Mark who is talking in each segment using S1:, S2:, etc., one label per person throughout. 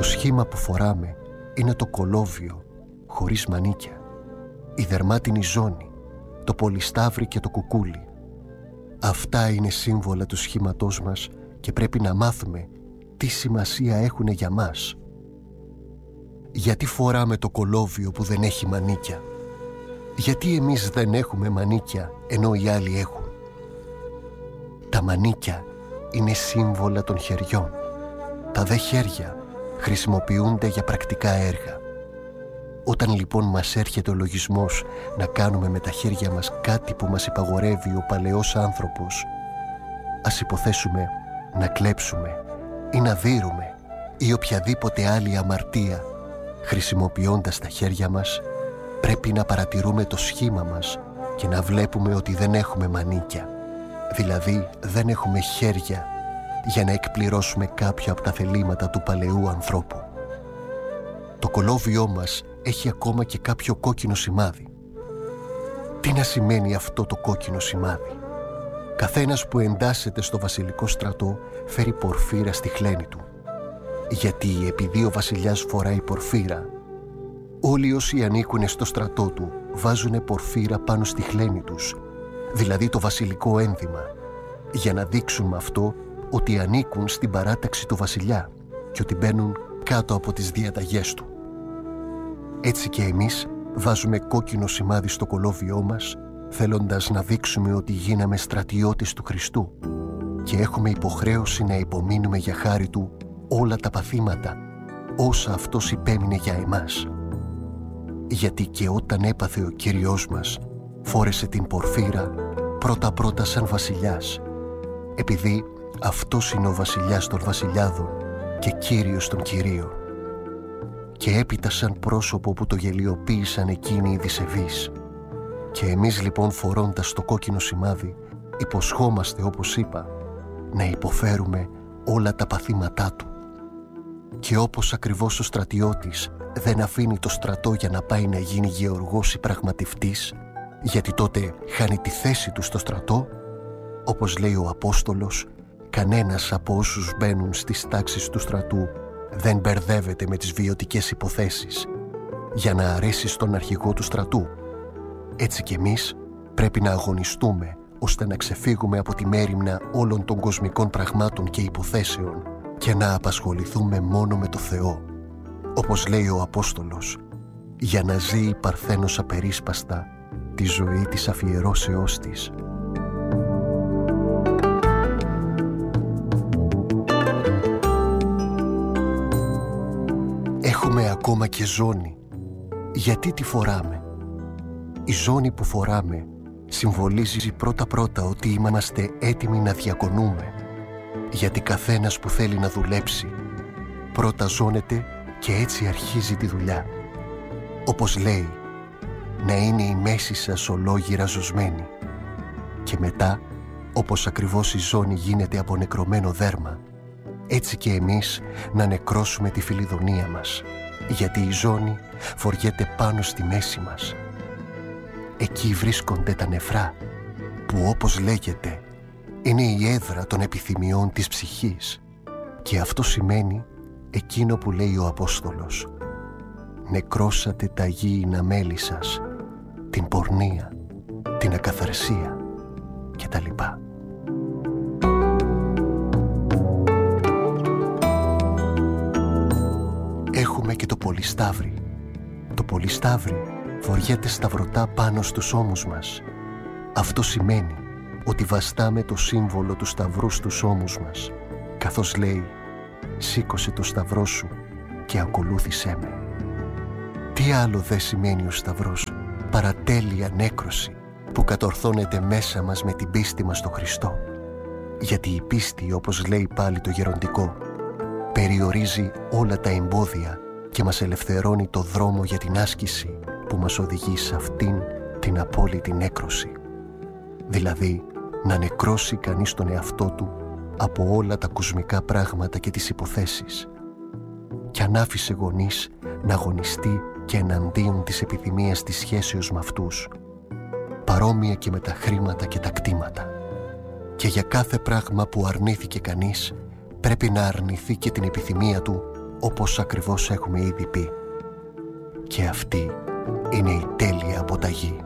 S1: σχήμα που φοράμε είναι το κολόβιο χωρίς μανίκια, η δερμάτινη ζώνη, το πολυσταύρι και το κουκούλι. Αυτά είναι σύμβολα του σχήματός μας και πρέπει να μάθουμε τι σημασία έχουν για μας. Γιατί φοράμε το κολόβιο που δεν έχει μανίκια? Γιατί εμείς δεν έχουμε μανίκια ενώ οι άλλοι έχουν? Τα μανίκια είναι σύμβολα των χεριών. Τα δε χέρια χρησιμοποιούνται για πρακτικά έργα. Όταν λοιπόν μας έρχεται ο λογισμός να κάνουμε με τα χέρια μας κάτι που μας υπαγορεύει ο παλαιός άνθρωπος, ας υποθέσουμε να κλέψουμε ή να δείρουμε ή οποιαδήποτε άλλη αμαρτία χρησιμοποιώντας τα χέρια μας, πρέπει να παρατηρούμε το σχήμα μας και να βλέπουμε ότι δεν έχουμε μανίκια, δηλαδή δεν έχουμε χέρια για να εκπληρώσουμε κάποια από τα θελήματα του παλαιού ανθρώπου. Το κολόβιό μας έχει ακόμα και κάποιο κόκκινο σημάδι. Τι να σημαίνει αυτό το κόκκινο σημάδι? Καθένας που εντάσσεται στο βασιλικό στρατό φέρει πορφύρα στη χλένη του. Γιατί επειδή ο βασιλιάς φοράει πορφύρα, όλοι όσοι ανήκουν στο στρατό του βάζουν πορφύρα πάνω στη χλένη τους, δηλαδή το βασιλικό ένδυμα, για να δείξουν με αυτό ότι ανήκουν στην παράταξη του βασιλιά και ότι μπαίνουν κάτω από τις διαταγές του. Έτσι και εμείς βάζουμε κόκκινο σημάδι στο κολόβιό μας, θέλοντας να δείξουμε ότι γίναμε στρατιώτες του Χριστού και έχουμε υποχρέωση να υπομείνουμε για χάρη του όλα τα παθήματα, όσα αυτός υπέμεινε για εμάς. Γιατί και όταν έπαθε ο Κύριος μας, φόρεσε την πορφύρα πρώτα-πρώτα σαν βασιλιάς, επειδή αυτός είναι ο βασιλιάς των βασιλιάδων και Κύριος των κυρίων. Και έπειτα σαν πρόσωπο που το γελιοποίησαν εκείνοι οι δισεβείς. Και εμείς λοιπόν, φορώντας το κόκκινο σημάδι, υποσχόμαστε, όπως είπα, να υποφέρουμε όλα τα παθήματά του. Και όπως ακριβώς ο στρατιώτης δεν αφήνει το στρατό για να πάει να γίνει γεωργός ή πραγματευτής, γιατί τότε χάνει τη θέση του στο στρατό, όπως λέει ο Απόστολος, κανένας από όσους μπαίνουν στις τάξεις του στρατού δεν μπερδεύεται με τις βιωτικές υποθέσεις για να αρέσει στον αρχηγό του στρατού. Έτσι κι εμείς πρέπει να αγωνιστούμε ώστε να ξεφύγουμε από τη μέριμνα όλων των κοσμικών πραγμάτων και υποθέσεων και να απασχοληθούμε μόνο με το Θεό. Όπως λέει ο Απόστολος, για να ζει η Παρθένος απερίσπαστα τη ζωή της αφιερώσεώς της. Έχουμε ακόμα και ζώνη. Γιατί τη φοράμε? Η ζώνη που φοράμε συμβολίζει πρώτα-πρώτα ότι είμαστε έτοιμοι να διακονούμε. Γιατί καθένας που θέλει να δουλέψει πρώτα ζώνεται και έτσι αρχίζει τη δουλειά. Όπως λέει, να είναι η μέση σας ολόγυρα ζωσμένη. Και μετά, όπως ακριβώς η ζώνη γίνεται από νεκρωμένο δέρμα, έτσι και εμείς να νεκρώσουμε τη φιλιδονία μας, γιατί η ζώνη φοριέται πάνω στη μέση μας. Εκεί βρίσκονται τα νεφρά, που όπως λέγεται είναι η έδρα των επιθυμιών της ψυχής, και αυτό σημαίνει εκείνο που λέει ο Απόστολος: νεκρώσατε τα γήινα μέλη σας, την πορνεία, την ακαθαρσία κτλ. Έχουμε και το πολυσταύρι. Το πολυσταύρι φοριέται σταυρωτά πάνω στους ώμους μας. Αυτό σημαίνει ότι βαστάμε το σύμβολο του σταυρού στους ώμους μας, καθώς λέει «Σήκωσε το σταυρό σου και ακολούθησέ με». Τι άλλο δεν σημαίνει ο σταυρός παρά τέλεια νέκρωση που κατορθώνεται μέσα μας με την πίστη μας στο Χριστό. Γιατί η πίστη, όπως λέει πάλι το γεροντικό, περιορίζει όλα τα εμπόδια και μας ελευθερώνει το δρόμο για την άσκηση που μας οδηγεί σε αυτήν την απόλυτη νέκρωση. Δηλαδή, να νεκρώσει κανείς τον εαυτό του από όλα τα κοσμικά πράγματα και τις υποθέσεις. Κι αν άφησε γονείς να αγωνιστεί και εναντίον της επιθυμίας της σχέσεως με αυτούς, παρόμοια και με τα χρήματα και τα κτήματα. Και για κάθε πράγμα που αρνήθηκε κανείς, πρέπει να αρνηθεί και την επιθυμία του όπως ακριβώς έχουμε ήδη πει. Και αυτή είναι η τέλεια αποταγή.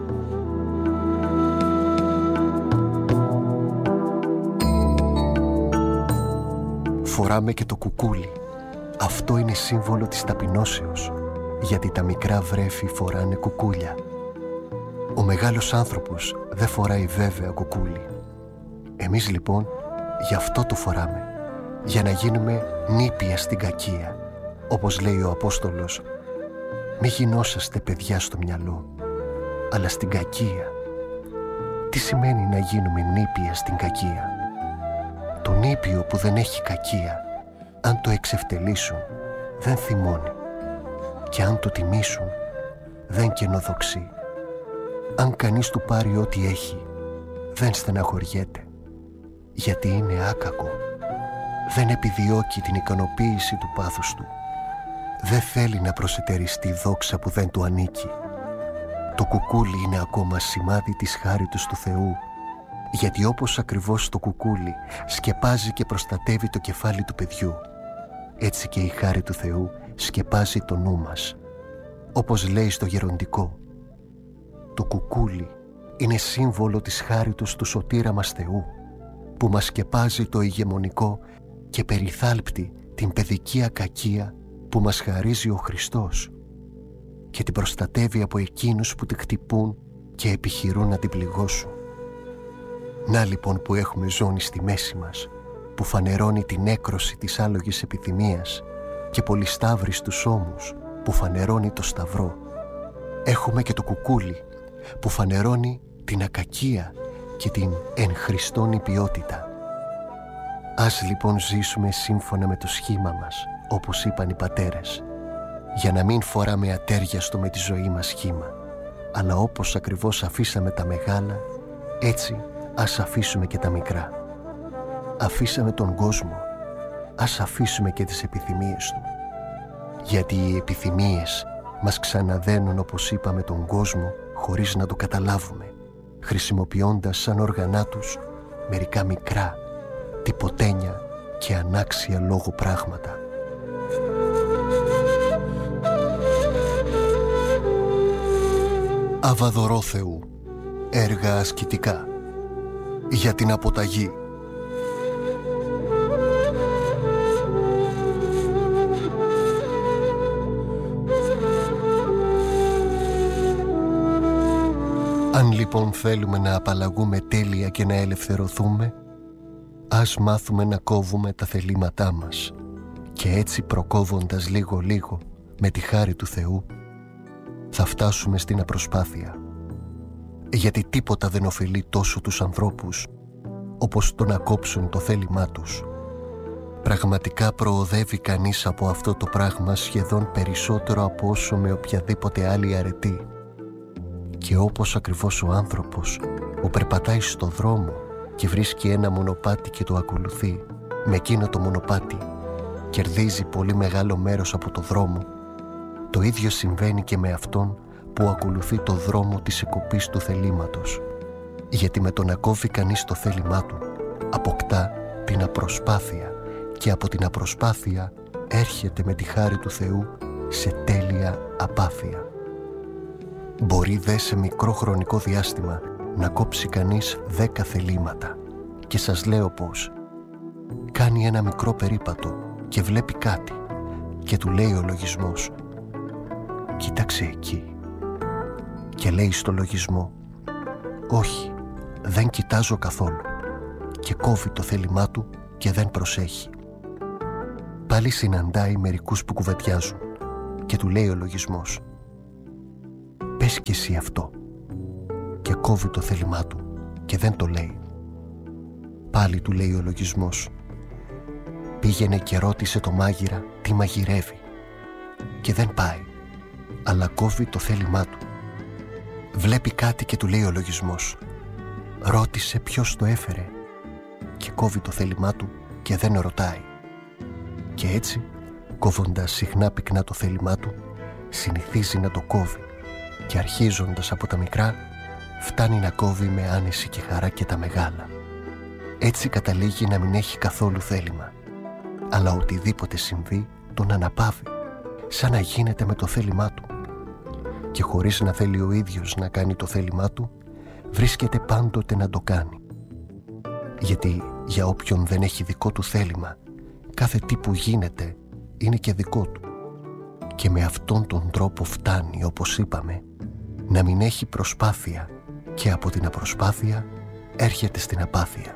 S1: Φοράμε και το κουκούλι. Αυτό είναι σύμβολο της ταπεινώσεως, γιατί τα μικρά βρέφη φοράνε κουκούλια. Ο μεγάλος άνθρωπος δεν φοράει βέβαια κουκούλι. Εμείς λοιπόν γι' αυτό το φοράμε, για να γίνουμε νήπια στην κακία. Όπως λέει ο Απόστολος, μη γινόσαστε παιδιά στο μυαλό, αλλά στην κακία. Τι σημαίνει να γίνουμε νήπια στην κακία? Το νήπιο που δεν έχει κακία, αν το εξευτελίσουν, δεν θυμώνει, και αν το τιμήσουν, δεν καινοδοξεί. Αν κανείς του πάρει ό,τι έχει, δεν στεναχωριέται, γιατί είναι άκακο. Δεν επιδιώκει την ικανοποίηση του πάθους του. Δεν θέλει να προσετεριστεί δόξα που δεν του ανήκει. Το κουκούλι είναι ακόμα σημάδι της χάριτος του Θεού, γιατί όπως ακριβώς το κουκούλι σκεπάζει και προστατεύει το κεφάλι του παιδιού, έτσι και η χάρη του Θεού σκεπάζει το νου μας. Όπως λέει στο γεροντικό, το κουκούλι είναι σύμβολο της χάριτος του σωτήρα μας Θεού, που μας σκεπάζει το ηγεμονικό και περιθάλπτει την παιδική ακακία που μας χαρίζει ο Χριστός και την προστατεύει από εκείνους που τη χτυπούν και επιχειρούν να την πληγώσουν. Να λοιπόν που έχουμε ζώνη στη μέση μας, που φανερώνει την έκρωση της άλογης επιθυμίας, και πολυσταύρη στους ώμους που φανερώνει το σταυρό. Έχουμε και το κουκούλι που φανερώνει την ακακία και την εν Χριστόν υπιότητα. Ας λοιπόν ζήσουμε σύμφωνα με το σχήμα μας, όπως είπαν οι πατέρες, για να μην φοράμε ατέριαστο με τη ζωή μας σχήμα, αλλά όπως ακριβώς αφήσαμε τα μεγάλα, έτσι ας αφήσουμε και τα μικρά. Αφήσαμε τον κόσμο, ας αφήσουμε και τις επιθυμίες του, γιατί οι επιθυμίες μας ξαναδένουν, όπως είπαμε, τον κόσμο χωρίς να το καταλάβουμε, χρησιμοποιώντας σαν όργανά τους μερικά μικρά, τυποτένια και ανάξια λόγω πράγματα. Αβαδωρώ Θεού, έργα ασκητικά, για την αποταγή. Αν λοιπόν θέλουμε να απαλλαγούμε τέλεια και να ελευθερωθούμε, ας μάθουμε να κόβουμε τα θελήματά μας, και έτσι προκόβοντας λίγο-λίγο με τη χάρη του Θεού, θα φτάσουμε στην απροσπάθεια. Γιατί τίποτα δεν ωφελεί τόσο τους ανθρώπους όπως το να κόψουν το θέλημά τους. Πραγματικά προοδεύει κανείς από αυτό το πράγμα σχεδόν περισσότερο από όσο με οποιαδήποτε άλλη αρετή. Και όπως ακριβώς ο άνθρωπος που περπατάει στο δρόμο και βρίσκει ένα μονοπάτι και το ακολουθεί, με εκείνο το μονοπάτι κερδίζει πολύ μεγάλο μέρος από το δρόμο, το ίδιο συμβαίνει και με αυτόν που ακολουθεί το δρόμο της εκοπής του θελήματος. Γιατί με το να κόβει κανείς το θέλημά του, αποκτά την απροσπάθεια, και από την απροσπάθεια έρχεται με τη χάρη του Θεού σε τέλεια απάθεια. Μπορεί δε σε μικρό χρονικό διάστημα να κόψει κανείς 10 θελήματα, και σας λέω πως. Κάνει ένα μικρό περίπατο και βλέπει κάτι και του λέει ο λογισμός, «Κοίταξε εκεί», και λέει στο λογισμό, «Όχι, δεν κοιτάζω καθόλου», και κόβει το θέλημά του και δεν προσέχει. Πάλι συναντάει μερικούς που κουβεντιάζουν και του λέει ο λογισμός, «Πες και εσύ αυτό», και κόβει το θέλημά του και δεν το λέει. Πάλι του λέει ο λογισμός, «Πήγαινε και ρώτησε το μάγειρα τι μαγειρεύει», και δεν πάει, αλλά κόβει το θέλημά του. Βλέπει κάτι και του λέει ο λογισμός, «Ρώτησε ποιος το έφερε», και κόβει το θέλημά του και δεν ρωτάει. Και έτσι, κόβοντας συχνά πυκνά το θέλημά του, συνηθίζει να το κόβει, και αρχίζοντας από τα μικρά, φτάνει να κόβει με άνεση και χαρά και τα μεγάλα. Έτσι καταλήγει να μην έχει καθόλου θέλημα, αλλά οτιδήποτε συμβεί τον αναπαύει, σαν να γίνεται με το θέλημά του. Και χωρίς να θέλει ο ίδιος να κάνει το θέλημά του, βρίσκεται πάντοτε να το κάνει. Γιατί για όποιον δεν έχει δικό του θέλημα, κάθε τι που γίνεται είναι και δικό του. Και με αυτόν τον τρόπο φτάνει, όπως είπαμε, να μην έχει προσπάθεια και από την απροσπάθεια έρχεται στην απάθεια.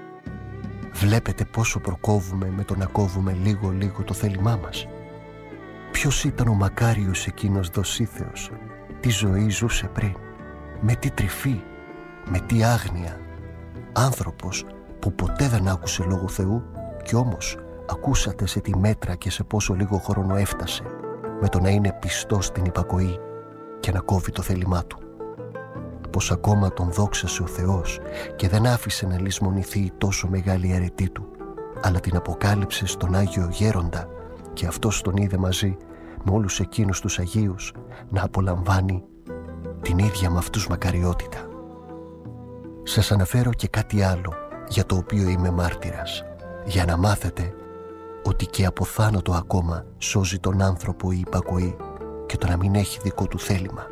S1: Βλέπετε πόσο προκόβουμε με το να κόβουμε λίγο-λίγο το θέλημά μας. Ποιος ήταν ο μακάριος εκείνος δοσίθεος, τι ζωή ζούσε πριν, με τι τρυφή, με τι άγνοια. Άνθρωπος που ποτέ δεν άκουσε λόγο Θεού κι όμως ακούσατε σε τι μέτρα και σε πόσο λίγο χρόνο έφτασε με το να είναι πιστός στην υπακοή και να κόβει το θέλημά του. Πως ακόμα τον δόξασε ο Θεός και δεν άφησε να λησμονηθεί η τόσο μεγάλη αιρετή του, αλλά την αποκάλυψε στον Άγιο Γέροντα και αυτός τον είδε μαζί με όλους εκείνους τους Αγίους να απολαμβάνει την ίδια με αυτούς μακαριότητα. Σας αναφέρω και κάτι άλλο για το οποίο είμαι μάρτυρας, για να μάθετε ότι και από θάνατο ακόμα σώζει τον άνθρωπο η υπακοή και το να μην έχει δικό του θέλημα.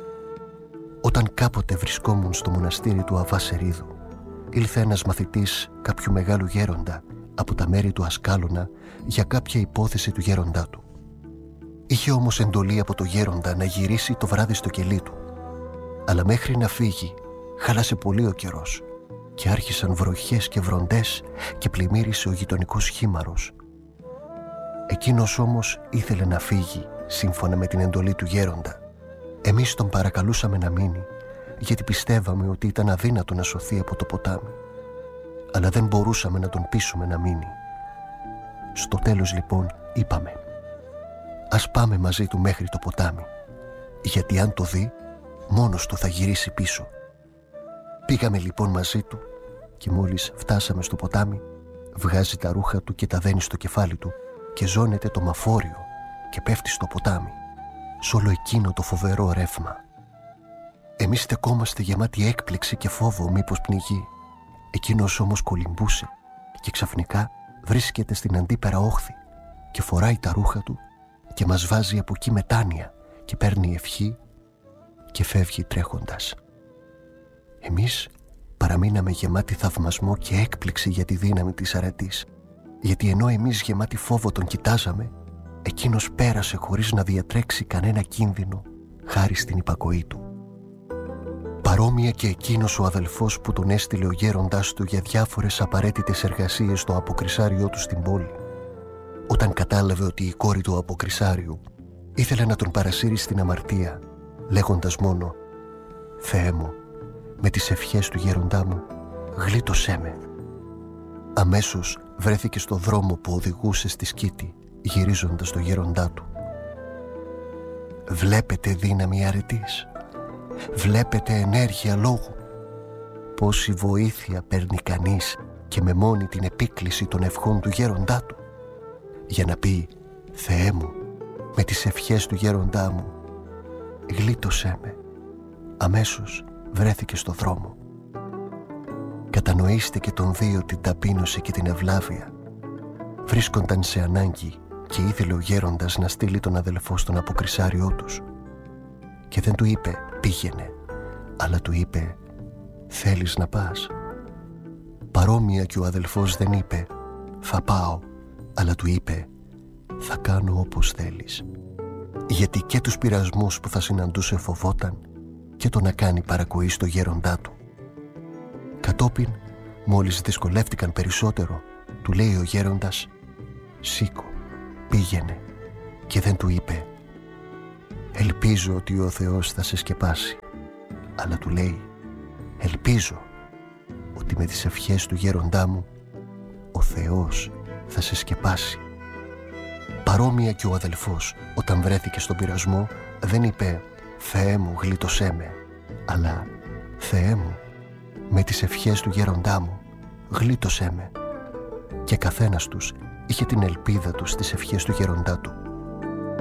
S1: Όταν κάποτε βρισκόμουν στο μοναστήρι του Αββά Σερίδου, ήλθε ένας μαθητής κάποιου μεγάλου γέροντα από τα μέρη του Ασκάλωνα για κάποια υπόθεση του γέροντά του. Είχε όμως εντολή από το γέροντα να γυρίσει το βράδυ στο κελί του. Αλλά μέχρι να φύγει χάλασε πολύ ο καιρός και άρχισαν βροχές και βροντές και πλημμύρισε ο γειτονικός χήμαρος. Εκείνος όμως ήθελε να φύγει σύμφωνα με την εντολή του γέροντα. Εμείς τον παρακαλούσαμε να μείνει, γιατί πιστεύαμε ότι ήταν αδύνατο να σωθεί από το ποτάμι. Αλλά δεν μπορούσαμε να τον πείσουμε να μείνει. Στο τέλος λοιπόν είπαμε, ας πάμε μαζί του μέχρι το ποτάμι, γιατί αν το δει, μόνος του θα γυρίσει πίσω. Πήγαμε λοιπόν μαζί του και μόλις φτάσαμε στο ποτάμι, βγάζει τα ρούχα του και τα δένει στο κεφάλι του και ζώνεται το μαφόριο και πέφτει στο ποτάμι, σ' όλο εκείνο το φοβερό ρεύμα. Εμείς στεκόμαστε γεμάτοι έκπληξη και φόβο μήπως πνιγεί. Εκείνος όμως κολυμπούσε και ξαφνικά βρίσκεται στην αντίπερα όχθη και φοράει τα ρούχα του και μας βάζει από εκεί μετάνοια και παίρνει ευχή και φεύγει τρέχοντας. Εμείς παραμείναμε γεμάτοι θαυμασμό και έκπληξη για τη δύναμη της αρετής, γιατί ενώ εμείς γεμάτοι φόβο τον κοιτάζαμε, εκείνος πέρασε χωρίς να διατρέξει κανένα κίνδυνο χάρη στην υπακοή του. Παρόμοια και εκείνος ο αδελφός που τον έστειλε ο γέροντάς του για διάφορες απαραίτητες εργασίες στο αποκρισάριό του στην πόλη, όταν κατάλαβε ότι η κόρη του αποκρισάριου ήθελε να τον παρασύρει στην αμαρτία, λέγοντας μόνο «Θεέ μου, με τις ευχές του γέροντά μου, γλίτωσέ με». Αμέσως βρέθηκε στο δρόμο που οδηγούσε στη Σκήτη, γυρίζοντας το γέροντά του. Βλέπετε δύναμη αρετής, βλέπετε ενέργεια λόγου, πόση βοήθεια παίρνει κανείς και με μόνη την επίκληση των ευχών του γέροντά του, για να πει «Θεέ μου, με τις ευχές του γέροντά μου, γλίτωσέ με». Αμέσως βρέθηκε στο δρόμο. Κατανοήστε και τον δύο την ταπείνωση και την ευλάβεια. Βρίσκονταν σε ανάγκη και ήθελε ο γέροντας να στείλει τον αδελφό στον αποκρισάριό τους. Και δεν του είπε «Πήγαινε», αλλά του είπε «Θέλεις να πας». Παρόμοια και ο αδελφός δεν είπε «Θα πάω», αλλά του είπε «Θα κάνω όπως θέλεις». Γιατί και τους πειρασμούς που θα συναντούσε φοβόταν και το να κάνει παρακοή στο γέροντά του. Κατόπιν, μόλις δυσκολεύτηκαν περισσότερο, του λέει ο γέροντας «Σήκω, πήγαινε», και δεν του είπε «Ελπίζω ότι ο Θεός θα σε σκεπάσει», αλλά του λέει «Ελπίζω ότι με τις ευχές του γέροντά μου ο Θεός θα σε σκεπάσει». Παρόμοια και ο αδελφός, όταν βρέθηκε στον πειρασμό, δεν είπε «Θεέ μου, γλίτωσέ με», αλλά «Θεέ μου, με τις ευχές του γέροντά μου, γλίτωσέ με». Και καθένας τους είχε την ελπίδα του στις ευχές του γέροντά του.